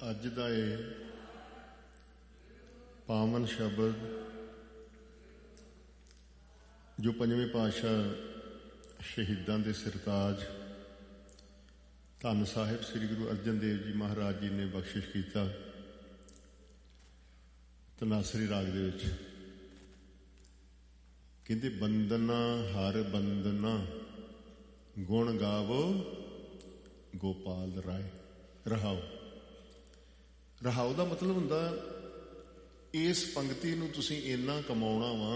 ਅੱਜ ਦਾ ਇਹ ਪਾਵਨ ਸ਼ਬਦ ਜੋ ਪੰਜਵੇਂ ਪਾਤਸ਼ਾਹ ਸ਼ਹੀਦਾਂ ਦੇ ਸਰਤਾਜ ਧੰਨ ਸਾਹਿਬ ਸ੍ਰੀ ਗੁਰੂ ਅਰਜਨ ਦੇਵ ਜੀ ਮਹਾਰਾਜ ਜੀ ਨੇ ਬਖਸ਼ਿਸ਼ ਕੀਤਾ ਤਨਾਸਰੀ ਰਾਗ ਦੇ ਵਿੱਚ। ਕਹਿੰਦੇ ਬੰਦਨਾ ਹਰ ਬੰਦਨਾ ਗੁਣ ਗਾਵੋ ਗੋਪਾਲ ਰਾਏ। ਰਹਾਓ, ਰਹਾਓ ਦਾ ਮਤਲਬ ਹੁੰਦਾ ਇਸ ਪੰਕਤੀ ਨੂੰ ਤੁਸੀਂ ਇੰਨਾ ਕਮਾਉਣਾ ਵਾ,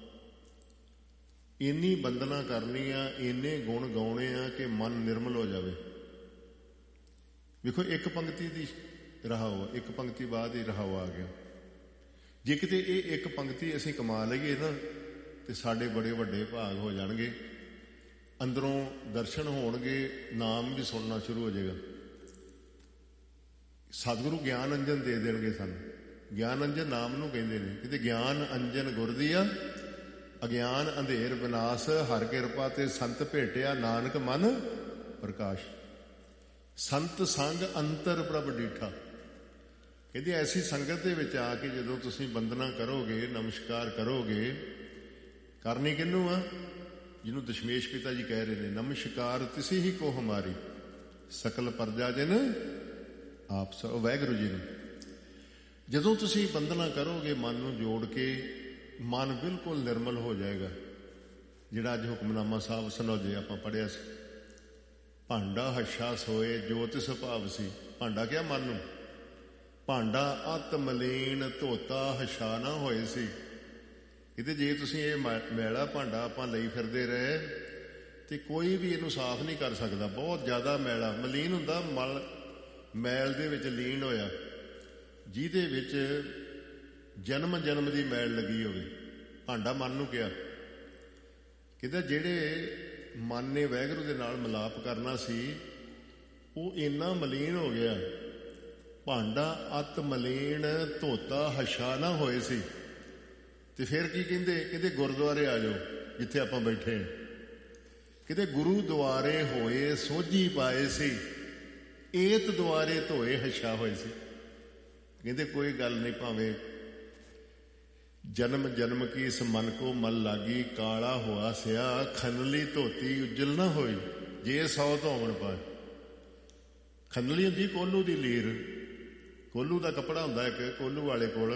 ਇੰਨੀ ਬੰਦਨਾ ਕਰਨੀ ਆ, ਇੰਨੇ ਗੁਣ ਗਾਉਣੇ ਆ ਕਿ ਮਨ ਨਿਰਮਲ ਹੋ ਜਾਵੇ। ਵੇਖੋ ਇੱਕ ਪੰਕਤੀ ਦੀ ਰਹਾਓ, ਇੱਕ ਪੰਕਤੀ ਬਾਅਦ ਹੀ ਰਹਾਓ ਆ ਗਿਆ। ਜੇ ਕਿਤੇ ਇਹ ਇੱਕ ਪੰਕਤੀ ਅਸੀਂ ਕਮਾ ਲਈਏ ਨਾ ਤੇ ਸਾਡੇ ਬੜੇ ਵੱਡੇ ਭਾਗ ਹੋ ਜਾਣਗੇ, ਅੰਦਰੋਂ ਦਰਸ਼ਨ ਹੋਣਗੇ, ਨਾਮ ਵੀ ਸੁਣਨਾ ਸ਼ੁਰੂ ਹੋ ਜਾਏਗਾ। ਸਤਿਗੁਰੂ ਗਿਆਨ ਅੰਜਨ ਦੇ ਦੇਣਗੇ ਸਾਨੂੰ। ਗਿਆਨ ਅੰਜਨ ਨਾਮ ਨੂੰ ਕਹਿੰਦੇ ਨੇ, ਕਿਤੇ ਗਿਆਨ ਅੰਜਨ ਗੁਰ ਦੀਆ ਅਗਿਆਨ ਅੰਧੇਰ ਵਿਨਾਸ਼, ਹਰ ਕਿਰਪਾ ਤੇ ਸੰਤ ਭੇਟਿਆ ਨਾਨਕ ਮਨ ਪ੍ਰਕਾਸ਼। ਸੰਤ ਸੰਗ ਅੰਤਰ ਪ੍ਰਭ ਡੀਠਾ। ਕਹਿੰਦੇ ਐਸੀ ਸੰਗਤ ਦੇ ਵਿੱਚ ਆ ਕੇ ਜਦੋਂ ਤੁਸੀਂ ਬੰਦਨਾ ਕਰੋਗੇ, ਨਮਸਕਾਰ ਕਰੋਗੇ, ਕਰਨੀ ਕਿਹਨੂੰ ਆ? ਜਿਹਨੂੰ ਦਸ਼ਮੇਸ਼ ਪਿਤਾ ਜੀ ਕਹਿ ਰਹੇ ਨੇ, ਨਮਸਕਾਰ ਤਿਸੀ ਹੀ ਕੋ ਹਮਾਰੀ ਸਕਲ ਪਰਜਾ ਜਨ ਆਪ ਸ। ਵਾਹਿਗੁਰੂ ਜੀ ਨੂੰ ਜਦੋਂ ਤੁਸੀਂ ਬੰਦਨਾ ਕਰੋਗੇ ਮਨ ਨੂੰ ਜੋੜ ਕੇ, ਮਨ ਬਿਲਕੁਲ ਨਿਰਮਲ ਹੋ ਜਾਏਗਾ। ਜਿਹੜਾ ਅੱਜ ਹੁਕਮਨਾਮਾ ਸਾਹਿਬ ਸਨੋਜੇ ਆਪਾਂ ਪੜ੍ਹਿਆ ਸੀ, ਭਾਂਡਾ ਹੱਛਾ ਸੋਏ ਜੋ ਤਿਸ ਭਾਵ ਸੀ। ਭਾਂਡਾ ਕਿਹਾ ਮਨ ਨੂੰ, ਭਾਂਡਾ ਅਤ ਮਲੀਨ ਧੋਤਾ ਹੱਛਾ ਨਾ ਹੋਏ ਸੀ। ਇਹਦੇ ਜੇ ਤੁਸੀਂ ਇਹ ਮੈਲਾ ਭਾਂਡਾ ਆਪਾਂ ਲਈ ਫਿਰਦੇ ਰਹੇ ਤੇ ਕੋਈ ਵੀ ਇਹਨੂੰ ਸਾਫ਼ ਨਹੀਂ ਕਰ ਸਕਦਾ। ਬਹੁਤ ਜ਼ਿਆਦਾ ਮੈਲਾ ਮਲੀਨ ਹੁੰਦਾ, ਮਲ ਮੈਲ ਦੇ ਵਿੱਚ ਲੀਨ ਹੋਇਆ, ਜਿਹਦੇ ਵਿੱਚ ਜਨਮ ਜਨਮ ਦੀ ਮੈਲ ਲੱਗੀ ਹੋਵੇ। ਭਾਂਡਾ ਮਨ ਨੂੰ ਕਿਹਾ। ਕਹਿੰਦਾ ਜਿਹੜੇ ਮਨ ਨੇ ਵਾਹਿਗੁਰੂ ਦੇ ਨਾਲ ਮਿਲਾਪ ਕਰਨਾ ਸੀ ਉਹ ਇੰਨਾ ਮਲੀਨ ਹੋ ਗਿਆ। ਭਾਂਡਾ ਅਤ ਮਲੀਨ ਧੋਤਾ ਹੱਛਾ ਨਾ ਹੋਏ ਸੀ। ਤੇ ਫਿਰ ਕੀ ਕਹਿੰਦੇ? ਕਹਿੰਦੇ ਗੁਰਦੁਆਰੇ ਆ ਜਾਓ ਜਿੱਥੇ ਆਪਾਂ ਬੈਠੇ। ਕਿਤੇ ਗੁਰੂ ਦੁਆਰੇ ਹੋਏ ਸੋਝੀ ਪਾਏ ਸੀ, ਏਤ ਦੁਆਰੇ ਧੋਏ ਹੱਛਾ ਹੋਏ ਸੀ। ਕਹਿੰਦੇ ਕੋਈ ਗੱਲ ਨਹੀਂ, ਭਾਵੇਂ ਜਨਮ ਜਨਮ ਕੀ ਇਸ ਮਨ ਕੋ ਮਲ ਲਾਗੀ, ਕਾਲਾ ਹੋਆ ਸਿਆ ਖਨਲੀ ਧੋਤੀ ਉਜਲ ਨਾ ਹੋਈ, ਜੇ 100 ਧੋਵਣ ਪਾਏ। ਖਨਲੀ ਹੁੰਦੀ ਕੋਲੂ ਦੀ ਲੀਰ, ਕੋਲੂ ਦਾ ਕੱਪੜਾ ਹੁੰਦਾ ਇੱਕ ਕੋਲੂ ਵਾਲੇ ਕੋਲ,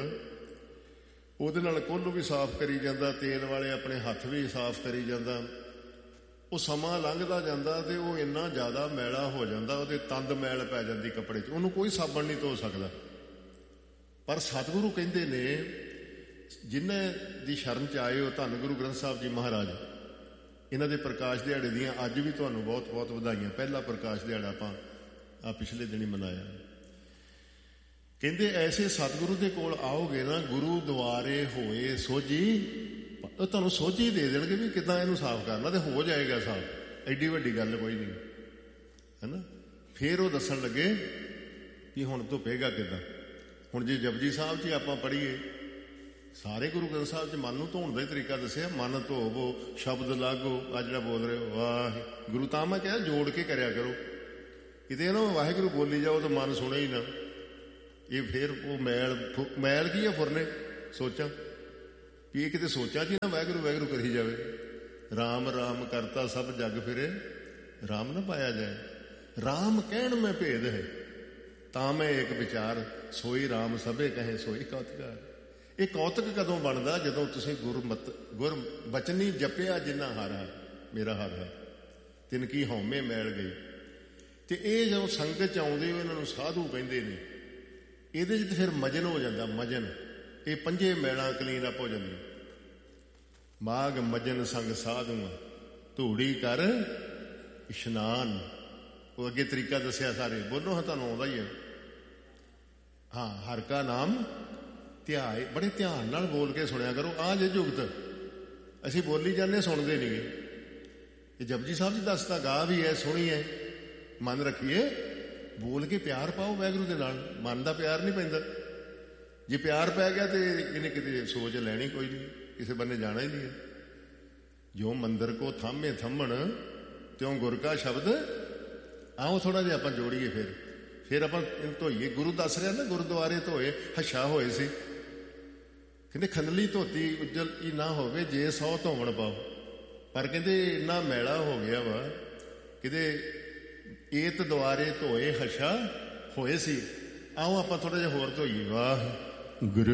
ਉਹਦੇ ਨਾਲ ਕੋਲੂ ਵੀ ਸਾਫ਼ ਕਰੀ ਜਾਂਦਾ, ਤੇਲ ਵਾਲੇ ਆਪਣੇ ਹੱਥ ਵੀ ਸਾਫ਼ ਕਰੀ ਜਾਂਦਾ। ਉਹ ਸਮਾਂ ਲੰਘਦਾ ਜਾਂਦਾ ਤੇ ਉਹ ਇੰਨਾ ਜ਼ਿਆਦਾ ਮੈਲਾ ਹੋ ਜਾਂਦਾ, ਉਹਦੇ ਤੰਦ ਮੈਲ ਪੈ ਜਾਂਦੀ ਕੱਪੜੇ 'ਚ, ਉਹਨੂੰ ਕੋਈ ਸਾਬਣ ਨਹੀਂ ਧੋ ਸਕਦਾ। ਪਰ ਸਤਿਗੁਰੂ ਕਹਿੰਦੇ ਨੇ ਜਿਨ੍ਹਾਂ ਦੀ ਸ਼ਰਨ 'ਚ ਆਏ ਹੋ, ਧੰਨ ਗੁਰੂ ਗ੍ਰੰਥ ਸਾਹਿਬ ਜੀ ਮਹਾਰਾਜ, ਇਹਨਾਂ ਦੇ ਪ੍ਰਕਾਸ਼ ਦਿਹਾੜੇ ਦੀਆਂ ਅੱਜ ਵੀ ਤੁਹਾਨੂੰ ਬਹੁਤ ਬਹੁਤ ਵਧਾਈਆਂ। ਪਹਿਲਾ ਪ੍ਰਕਾਸ਼ ਦਿਹਾੜਾ ਆਪਾਂ ਪਿਛਲੇ ਦਿਨ ਹੀ ਮਨਾਇਆ। ਕਹਿੰਦੇ ਐਸੇ ਸਤਿਗੁਰੂ ਦੇ ਕੋਲ ਆਓਗੇ ਨਾ, ਗੁਰੂ ਦੁਆਰੇ ਹੋਏ ਸੋਝੀ, ਉਹ ਤੁਹਾਨੂੰ ਸੋਝੀ ਦੇ ਦੇਣਗੇ ਵੀ ਕਿੱਦਾਂ ਇਹਨੂੰ ਸਾਫ਼ ਕਰਨਾ, ਤੇ ਹੋ ਜਾਏਗਾ ਸਾਫ਼। ਐਡੀ ਵੱਡੀ ਗੱਲ ਕੋਈ ਨਹੀਂ ਹੈ ਨਾ। ਫਿਰ ਉਹ ਦੱਸਣ ਲੱਗੇ ਕਿ ਹੁਣ ਧੁੱਪੇਗਾ ਕਿੱਦਾਂ। ਹੁਣ ਜੇ ਜਪਜੀ ਸਾਹਿਬ 'ਚ ਆਪਾਂ ਪੜ੍ਹੀਏ, ਸਾਰੇ ਗੁਰੂ ਗ੍ਰੰਥ ਸਾਹਿਬ 'ਚ ਮਨ ਨੂੰ ਧੋਣ ਦਾ ਹੀ ਤਰੀਕਾ ਦੱਸਿਆ। ਮਨ ਧੋਵੋ, ਸ਼ਬਦ ਲਾਗੋ, ਆ ਜਿਹੜਾ ਬੋਲ ਰਹੇ ਹੋ ਵਾਹਿਗੁਰੂ, ਤਾਂ ਮੈਂ ਕਿਹਾ ਜੋੜ ਕੇ ਕਰਿਆ ਕਰੋ। ਕਿਤੇ ਨਾ ਵਾਹਿਗੁਰੂ ਬੋਲੀ ਜਾਓ ਤਾਂ ਮਨ ਸੁਣੇ ਹੀ ਨਾ। ਇਹ ਫਿਰ ਉਹ ਮੈਲ ਕੀ ਆ? ਫੁਰਨੇ ਸੋਚਾਂ ਵੀ ਇਹ ਕਿਤੇ ਸੋਚਾਂ 'ਚ ਨਾ ਵਾਹਿਗੁਰੂ ਵਾਹਿਗੁਰੂ ਕਰੀ ਜਾਵੇ। ਰਾਮ ਰਾਮ ਕਰਤਾ ਸਭ ਜਗ ਫਿਰੇ, ਰਾਮ ਨਾ ਪਾਇਆ ਜਾਏ। ਰਾਮ ਕਹਿਣ ਮੈਂ ਭੇਦ ਹੈ, ਤਾਂ ਮੈਂ ਇੱਕ ਵਿਚਾਰ, ਸੋਈ ਰਾਮ ਸਭੇ ਕਹੇ ਸੋਈ ਕੌਤਿਕਾਰ। ਇਹ ਕੌਤਕ ਕਦੋਂ ਬਣਦਾ? ਜਦੋਂ ਤੁਸੀਂ ਗੁਰ ਬਚਨੀ ਜਪਿਆ ਜਿੰਨਾ ਹਰ ਹੈ ਮੇਰਾ ਹਰ ਹੈ, ਤਿਨ ਕੀ ਹਉਮੈ ਮੈਲ ਗਈ। ਤੇ ਇਹ ਜਦੋਂ ਸੰਗਤ 'ਚ ਆਉਂਦੇ ਹੋ, ਇਹਨਾਂ ਨੂੰ ਸਾਧੂ ਕਹਿੰਦੇ ਨੇ। ਇਹਦੇ 'ਚ ਫਿਰ ਮਜਨ ਹੋ ਜਾਂਦਾ, ਮਜਨ। ਇਹ ਪੰਜੇ ਮੈਲਾਂ ਕਲੀਨ ਅਪ ਹੋ ਜਾਂਦੀਆਂ। ਮਾਘ ਮਜਨ ਸੰਗ ਸਾਧੂਆਂ ਧੂੜੀ ਕਰ ਇਸ਼ਨਾਨ। ਉਹ ਅੱਗੇ ਤਰੀਕਾ ਦੱਸਿਆ ਸਾਰੇ। ਬੋਲੋ ਹਾਂ, ਤੁਹਾਨੂੰ ਆਉਂਦਾ ਹੀ ਹੈ। ਹਾਂ, ਹਰ ਕਾ ਨਾਮ ਧਿਆਏ। ਬੜੇ ਧਿਆਨ ਨਾਲ ਬੋਲ ਕੇ ਸੁਣਿਆ ਕਰੋ। ਆਹ ਜੇ ਜੁਗਤ ਅਸੀਂ ਬੋਲੀ ਜਾਂਦੇ, ਸੁਣਦੇ ਨਹੀਂ ਗੇ। ਇਹ ਜਪਜੀ ਸਾਹਿਬ ਜੀ ਦੱਸਦਾ, ਗਾ ਵੀ ਹੈ, ਸੁਣੀ ਹੈ, ਮਨ ਰੱਖੀਏ, ਬੋਲ ਕੇ ਪਿਆਰ ਪਾਓ ਵਾਹਿਗੁਰੂ ਦੇ ਨਾਲ। ਮਨ ਦਾ ਪਿਆਰ ਨਹੀਂ ਪੈਂਦਾ। ਜੇ ਪਿਆਰ ਪੈ ਗਿਆ ਤੇ ਇਹਨੇ ਕਿਤੇ ਸੋਚ ਲੈਣੀ ਕੋਈ ਨਹੀਂ, ਕਿਸੇ ਬੰਨੇ ਜਾਣਾ ਹੀ ਨਹੀਂ ਹੈ। ਜੋ ਮੰਦਰ ਕੋ ਥਾਮੇ ਥੰਮਣ ਤਿਉਂ ਗੁਰ ਕਾ ਸ਼ਬਦ। ਆਓ ਥੋੜਾ ਜਿਹਾ ਆਪਾਂ ਜੋੜੀਏ। ਫਿਰ ਆਪਾਂ ਇਹਨੂੰ ਧੋਈਏ। ਗੁਰੂ ਦੱਸ ਰਿਹਾ ਨਾ, ਗੁਰਦੁਆਰੇ ਧੋਏ ਹੱਛਾ ਹੋਏ ਸੀ। ਕਹਿੰਦੇ ਖੰਦਲੀ ਧੋਤੀ ਉਜਲ ਹੀ ਨਾ ਹੋਵੇ ਜੇ 100 ਧੋਵਣ ਪਾਓ। ਪਰ ਕਹਿੰਦੇ ਇੰਨਾ ਮੈਲਾ ਹੋ ਗਿਆ ਵਾ, ਕਹਿੰਦੇ ਏਤ ਦੁਆਰੇ ਧੋਏ ਹੱਛਾ ਹੋਏ ਸੀ। ਆਓ ਆਪਾਂ ਥੋੜ੍ਹਾ ਜਿਹਾ ਹੋਰ ਧੋਈਏ। ਵਾਹ ਗੁਰੂ